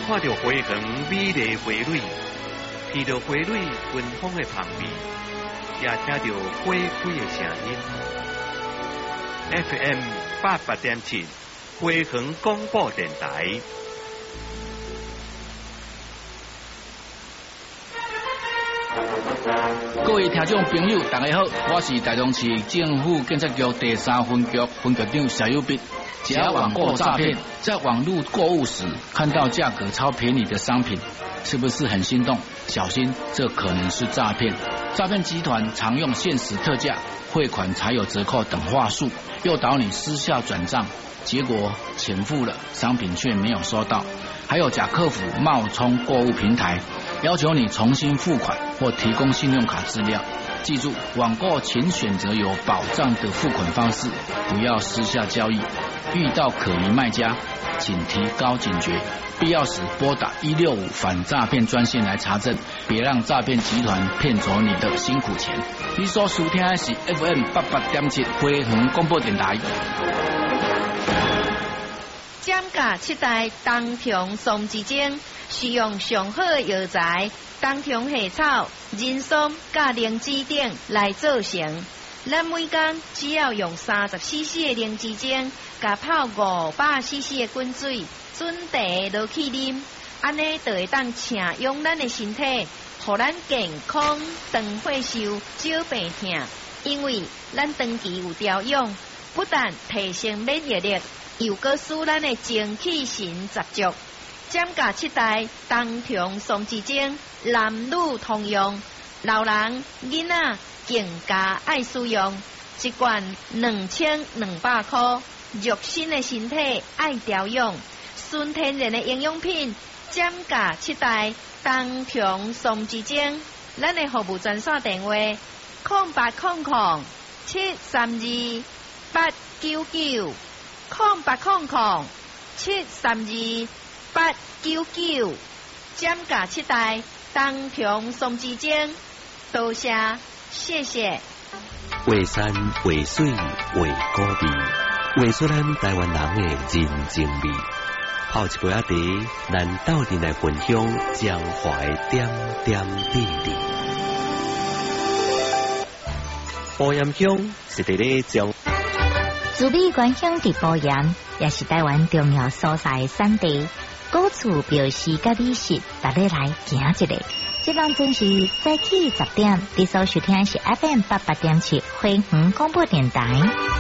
看到花园美丽花蕊，闻到花蕊芬芳的香味，也听到花开的声音。FM 88.7，花园广播电台。 各位听众朋友，大家好，我是台中市政府建设局第3分局分局长小右斌。只要网购诈骗，在网络购物时看到价格超便宜的商品，是不是很心动？小心，这可能是诈骗。诈骗集团常用限时特价、汇款才有折扣等话术，诱导你私下转账，结果钱付了，商品却没有收到。还有假客服冒充购物平台，要求你重新付款或提供信用卡资料。记住，网购请选择有保障的付款方式，不要私下交易。遇到可疑卖家，请提高警觉，必要时拨打165反诈骗专线来查证，别让诈骗集团骗走你的辛苦钱。你所收听的是 FM 88.7花园广播电台。 giảm价7代冬虫松之精，使用上好的药材冬虫夏草、人参、甲灵芝等来做成。咱每天只要用30cc 的灵芝精，甲泡500cc 的滚水，准茶落去啉，安尼就会当请用咱的身体，互咱健康、长岁寿、少病痛。因为咱长期有调养，不但提升免疫力，又搁使咱的精气神十足。giảm价7代冬虫松之精，男女通用，老人、囡仔更加爱使用。一罐2200块，肉身的身体爱调养，纯天然的营养品。giảm价7代冬虫松之精，咱的服务专线电话0800-732-899 0800-732-899。giảm价7代冬虫松之精，多谢，谢谢。 画山画水画古味，画出咱台湾人的人情味。泡一杯仔茶，咱斗阵来分享江淮点点滴滴。保盐乡是伫咧将自美关乡伫保盐，也是台湾重要所在的产地。古厝表示甲美食，大家来行一个。这当真是早起10点，你所收听是 FM 88.7花园广播电台。